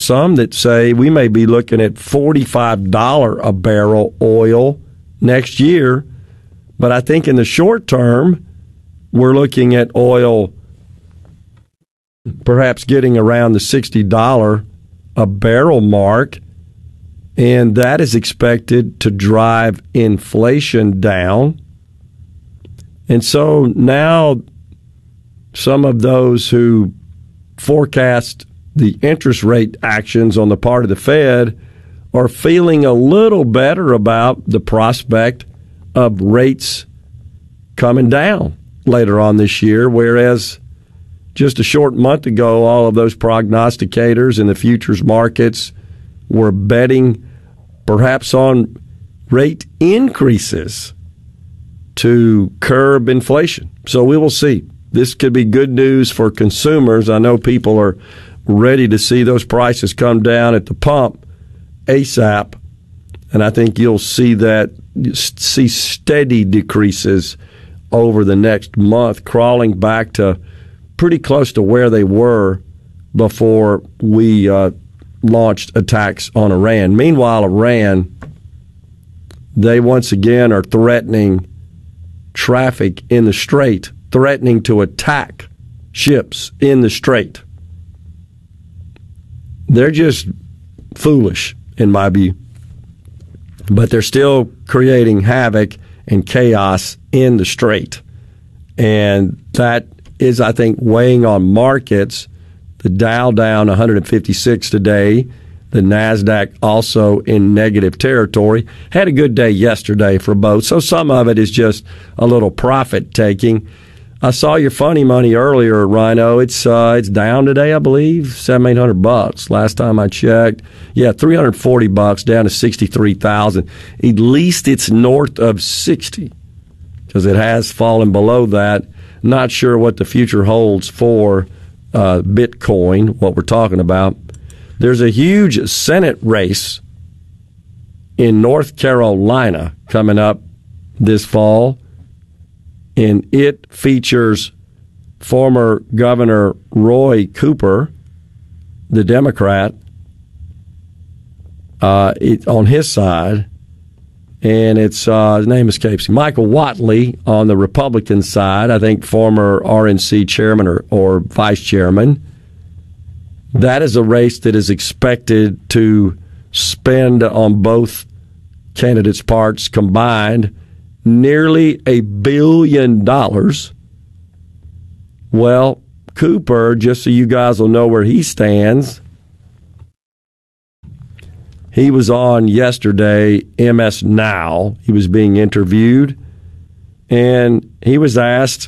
some that say we may be looking at $45 a barrel oil next year. But I think in the short term, we're looking at oil perhaps getting around the $60 a barrel mark, and that is expected to drive inflation down. And so now some of those who forecast the interest rate actions on the part of the Fed are feeling a little better about the prospect of rates coming down later on this year, whereas just a short month ago, all of those prognosticators in the futures markets were betting perhaps on rate increases to curb inflation. So we will see. This could be good news for consumers. I know people are ready to see those prices come down at the pump ASAP, and I think you'll see steady decreases over the next month, crawling back to pretty close to where they were before we launched attacks on Iran. Meanwhile, Iran, they once again are threatening traffic in the Strait, threatening to attack ships in the Strait. They're just foolish, in my view. But they're still creating havoc and chaos in the Strait. And that is, I think, weighing on markets. The Dow down 156 today. The NASDAQ also in negative territory. Had a good day yesterday for both. So some of it is just a little profit taking. I saw your funny money earlier, Rhino. It's down today, I believe, $700-800 last time I checked. Yeah, $340 down to 63,000. At least it's north of 60 because it has fallen below that. Not sure what the future holds for Bitcoin, what we're talking about. There's a huge Senate race in North Carolina coming up this fall, and it features former Governor Roy Cooper, the Democrat, on his side, and it's his name escapes me. Michael Whatley on the Republican side, I think former RNC chairman or vice chairman. That is a race that is expected to spend on both candidates' parts combined nearly $1 billion. Well, Cooper, just so you guys will know where he stands, he was on yesterday, MS Now. He was being interviewed, and he was asked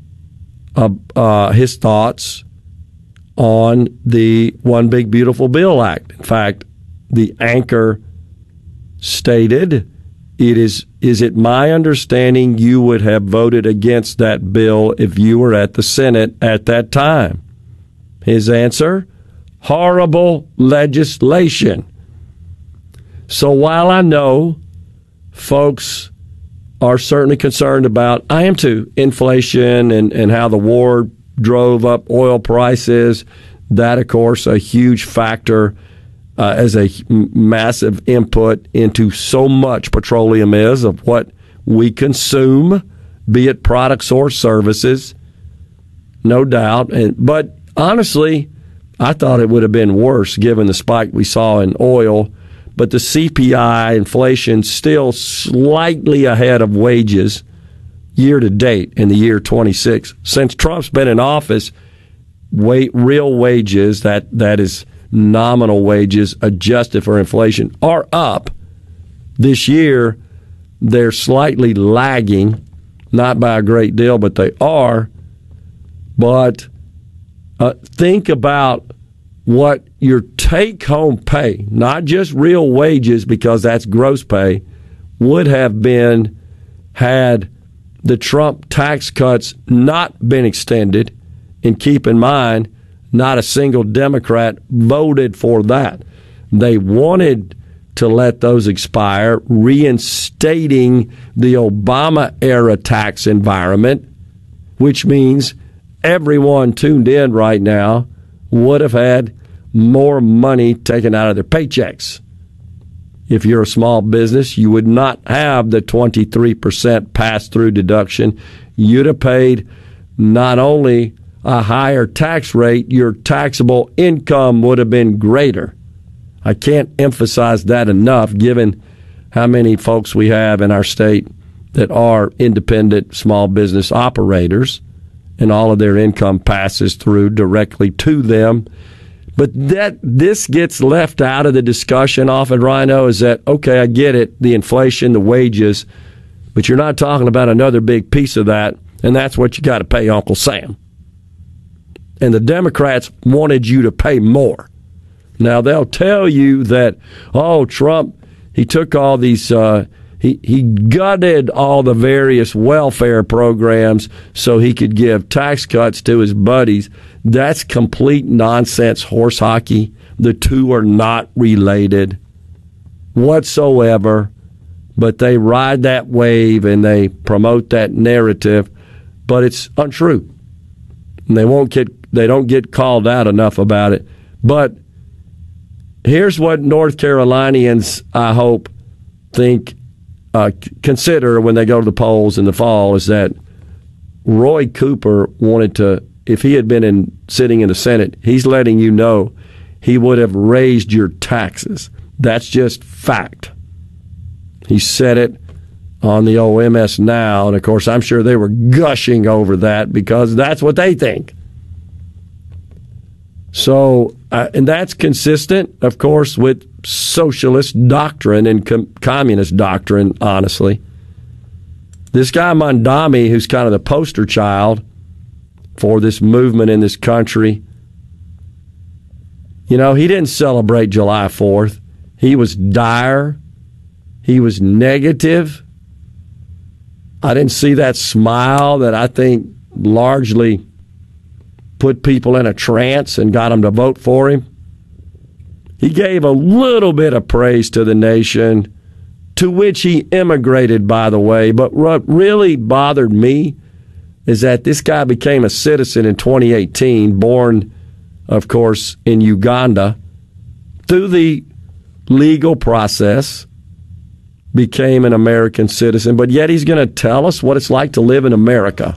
his thoughts on the One Big Beautiful Bill Act. In fact, the anchor stated, is it my understanding you would have voted against that bill if you were at the Senate at that time? His answer, horrible legislation. So while I know folks are certainly concerned about, I am too, inflation and how the war drove up oil prices, that, of course, a huge factor as a massive input into so much petroleum is of what we consume, be it products or services, no doubt. But honestly, I thought it would have been worse given the spike we saw in oil. But the CPI inflation still slightly ahead of wages year to date in the year 26. Since Trump's been in office, real wages, that is nominal wages adjusted for inflation, are up. This year, they're slightly lagging, not by a great deal, but they are. But think about what your take-home pay, not just real wages because that's gross pay, would have been had the Trump tax cuts not been extended. And keep in mind, not a single Democrat voted for that. They wanted to let those expire, reinstating the Obama-era tax environment, which means everyone tuned in right now would have had more money taken out of their paychecks. If you're a small business, you would not have the 23% pass-through deduction. You'd have paid not only a higher tax rate, your taxable income would have been greater. I can't emphasize that enough, given how many folks we have in our state that are independent small business operators, and all of their income passes through directly to them. But this gets left out of the discussion often, Rhino, is that, okay, I get it, the inflation, the wages, but you're not talking about another big piece of that, and that's what you got to pay Uncle Sam. And the Democrats wanted you to pay more. Now, they'll tell you that, oh, Trump, he took all these, he gutted all the various welfare programs so he could give tax cuts to his buddies. That's complete nonsense horse hockey. The two are not related whatsoever, but they ride that wave and they promote that narrative, but it's untrue. And they don't get called out enough about it. But here's what North Carolinians, I hope, consider when they go to the polls in the fall, is that Roy Cooper wanted to, if he had been sitting in the Senate, he's letting you know he would have raised your taxes. That's just fact. He said it on the OMS Now, and of course I'm sure they were gushing over that because that's what they think. So, and that's consistent, of course, with socialist doctrine and communist doctrine, honestly. This guy Mondami, who's kind of the poster child for this movement in this country, he didn't celebrate July 4th. He was dire. He was negative. I didn't see that smile that I think largely put people in a trance and got them to vote for him. He gave a little bit of praise to the nation, to which he immigrated, by the way. But what really bothered me is that this guy became a citizen in 2018, born, of course, in Uganda, through the legal process, became an American citizen, but yet he's going to tell us what it's like to live in America.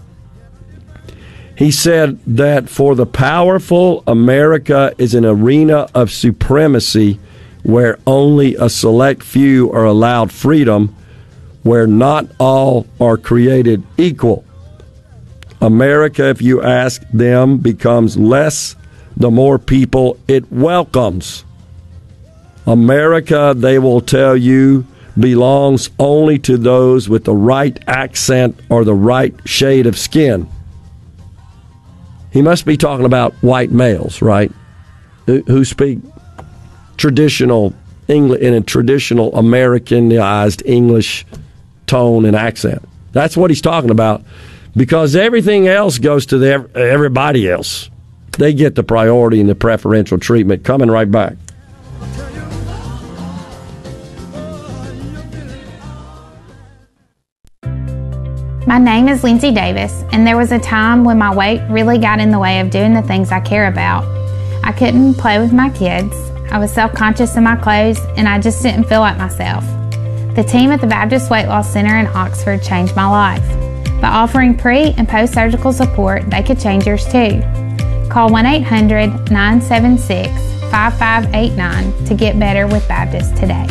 He said that for the powerful, America is an arena of supremacy where only a select few are allowed freedom, where not all are created equal. America, if you ask them, becomes less the more people it welcomes. America, they will tell you, belongs only to those with the right accent or the right shade of skin. He must be talking about white males, right? Who speak traditional English in a traditional Americanized English tone and accent. That's what he's talking about, because everything else goes to everybody else. They get the priority and the preferential treatment. Coming right back. My name is Lindsay Davis, and there was a time when my weight really got in the way of doing the things I care about. I couldn't play with my kids, I was self-conscious in my clothes, and I just didn't feel like myself. The team at the Baptist Weight Loss Center in Oxford changed my life. By offering pre- and post-surgical support, they could change yours too. Call 1-800-976-5589 to get better with Baptist today.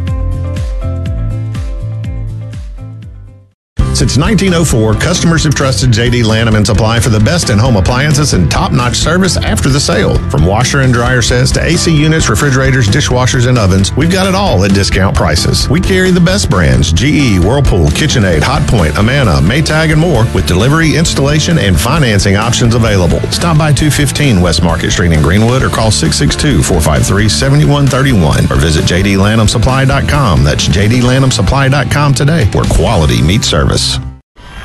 Since 1904, customers have trusted J.D. Lanham & Supply for the best in-home appliances and top-notch service after the sale. From washer and dryer sets to AC units, refrigerators, dishwashers, and ovens, we've got it all at discount prices. We carry the best brands: GE, Whirlpool, KitchenAid, Hotpoint, Amana, Maytag, and more, with delivery, installation, and financing options available. Stop by 215 West Market Street in Greenwood or call 662-453-7131 or visit JDLanhamSupply.com. That's JDLanhamSupply.com today, where quality meets service.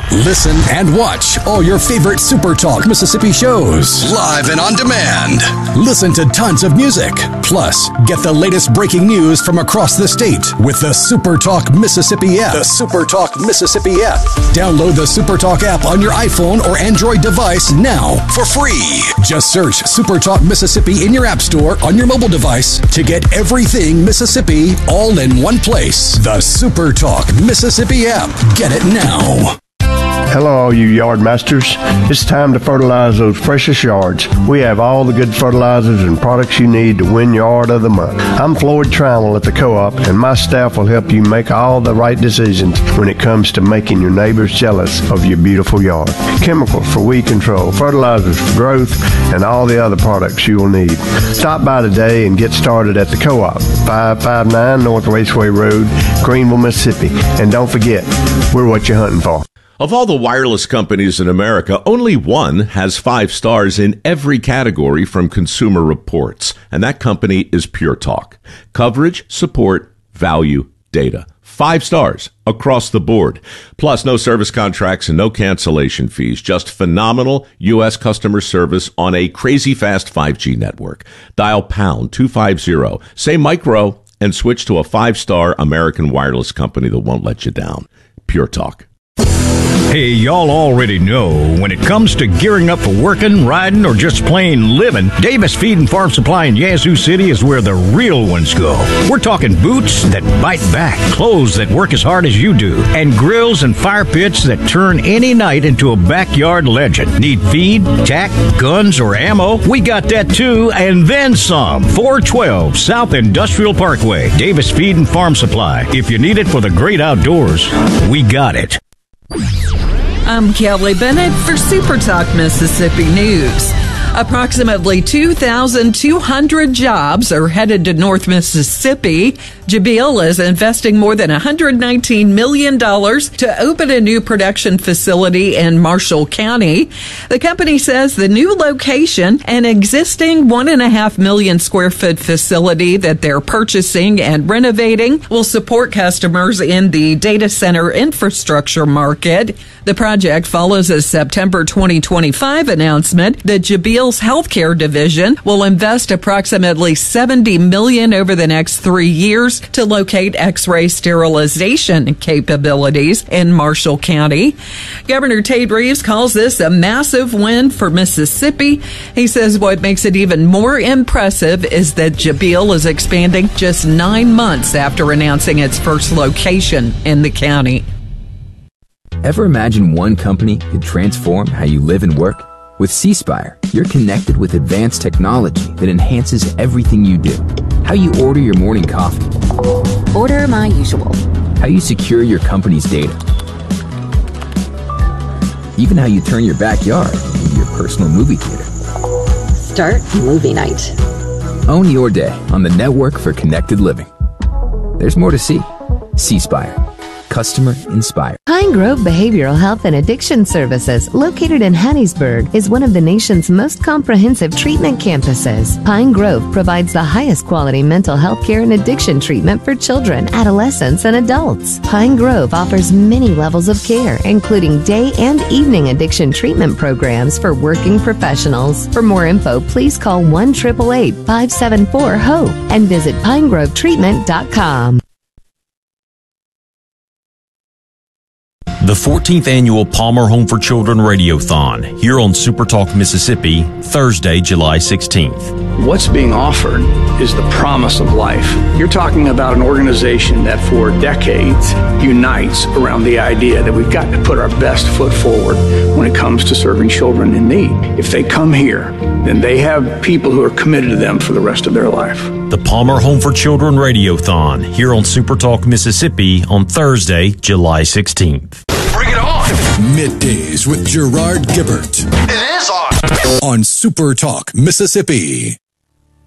Listen and watch all your favorite Super Talk Mississippi shows live and on demand. Listen to tons of music. Plus, get the latest breaking news from across the state with the Super Talk Mississippi app. The Super Talk Mississippi app. Download the Super Talk app on your iPhone or Android device now for free. Just search Super Talk Mississippi in your app store on your mobile device to get everything Mississippi all in one place. The Super Talk Mississippi app. Get it now. Hello, all you yard masters. It's time to fertilize those precious yards. We have all the good fertilizers and products you need to win Yard of the Month. I'm Floyd Trammell at the Co-op, and my staff will help you make all the right decisions when it comes to making your neighbors jealous of your beautiful yard. Chemicals for weed control, fertilizers for growth, and all the other products you will need. Stop by today and get started at the Co-op, 559 North Raceway Road, Greenville, Mississippi. And don't forget, we're what you're hunting for. Of all the wireless companies in America, only one has 5 stars in every category from Consumer Reports, and that company is Pure Talk. Coverage, support, value, data. 5 stars across the board. Plus, no service contracts and no cancellation fees. Just phenomenal U.S. customer service on a crazy fast 5G network. Dial pound 250, say micro, and switch to a 5-star American wireless company that won't let you down. Pure Talk. Hey, y'all already know when it comes to gearing up for working, riding, or just plain living, Davis Feed and Farm Supply in Yazoo City is where the real ones go. We're talking boots that bite back, clothes that work as hard as you do, and grills and fire pits that turn any night into a backyard legend. Need feed, tack, guns, or ammo? We got that too, and then some. 412 South Industrial Parkway, Davis Feed and Farm Supply. If you need it for the great outdoors, we got it. I'm Kelly Bennett for Super Talk Mississippi News. Approximately 2,200 jobs are headed to North Mississippi. Jabil is investing more than $119 million to open a new production facility in Marshall County. The company says the new location, an existing 1.5 million square foot facility that they're purchasing and renovating, will support customers in the data center infrastructure market. The project follows a September 2025 announcement that Jabil's healthcare division will invest approximately $70 million over the next 3 years to locate X-ray sterilization capabilities in Marshall County. Governor Tate Reeves calls this a massive win for Mississippi. He says what makes it even more impressive is that Jabil is expanding just 9 months after announcing its first location in the county. Ever imagine one company could transform how you live and work? With C-Spire, you're connected with advanced technology that enhances everything you do. How you order your morning coffee. Order my usual. How you secure your company's data. Even how you turn your backyard into your personal movie theater. Start movie night. Own your day on the network for connected living. There's more to see. C-Spire. Customer inspired. Pine Grove Behavioral Health and Addiction Services, located in Hattiesburg, is one of the nation's most comprehensive treatment campuses. Pine Grove provides the highest quality mental health care and addiction treatment for children, adolescents, and adults. Pine Grove offers many levels of care, including day and evening addiction treatment programs for working professionals. For more info, please call 1-888-574-HOPE and visit pinegrovetreatment.com. The 14th Annual Palmer Home for Children Radiothon, here on Super Talk Mississippi, Thursday, July 16th. What's being offered is the promise of life. You're talking about an organization that for decades unites around the idea that we've got to put our best foot forward when it comes to serving children in need. If they come here, then they have people who are committed to them for the rest of their life. The Palmer Home for Children Radiothon, here on Super Talk Mississippi on Thursday, July 16th. Bring it on! Middays with Gerard Gibbert. It is on! On Super Talk Mississippi.